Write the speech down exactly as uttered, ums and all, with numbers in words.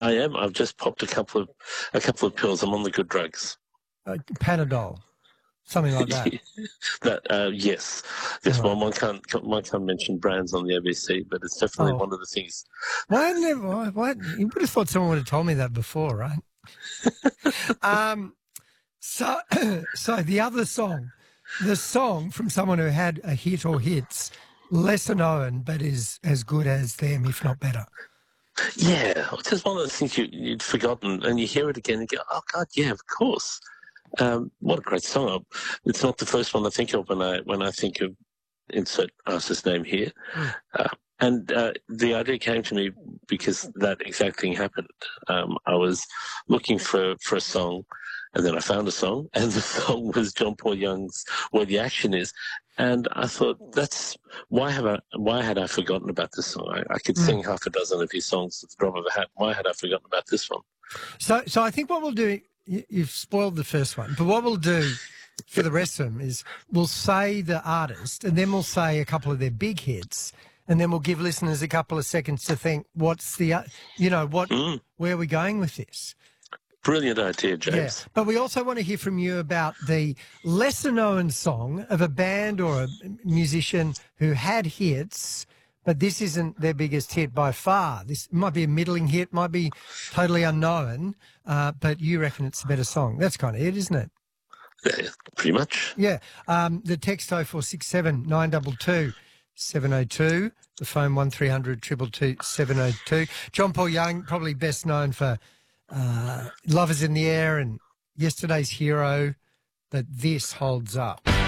I am. I've just popped a couple of a couple of pills. I'm on the good drugs. Uh, Panadol, something like that. that uh, yes, this All one one can't one can't mention brands on the A B C, but it's definitely Oh. one of the things. Why never? Why, why? You would have thought someone would have told me that before, right? um. So, so the other song, the song from someone who had a hit or hits, lesser known but is as good as them, if not better. Yeah, it's just one of those things you, you'd forgotten, and you hear it again and go, "Oh God, yeah, of course." Um, what a great song! It's not the first one I think of when I when I think of insert artist's name here. Mm. Uh, and uh, the idea came to me because that exact thing happened. Um, I was looking for, for a song, and then I found a song, and the song was John Paul Young's "Where the Action Is," and I thought, "That's why have I why had I forgotten about this song? I, I could Mm. sing half a dozen of his songs at the drop of a hat. Why had I forgotten about this one?" So, so I think what we'll do, you, you've spoiled the first one, but what we'll do for the rest of them is we'll say the artist, and then we'll say a couple of their big hits, and then we'll give listeners a couple of seconds to think, what's the, uh, you know, what, Mm. where are we going with this? Brilliant idea, James. Yeah, but we also want to hear from you about the lesser-known song of a band or a musician who had hits, but this isn't their biggest hit by far. This might be a middling hit, might be totally unknown, uh, but you reckon it's a better song. That's kind of it, isn't it? Yeah, pretty much. Yeah. Um, the text oh four six seven, nine two two, seven oh two, the phone one three hundred, two two two, seven oh two. John Paul Young, probably best known for uh, Lovers in the Air and Yesterday's Hero, but this holds up.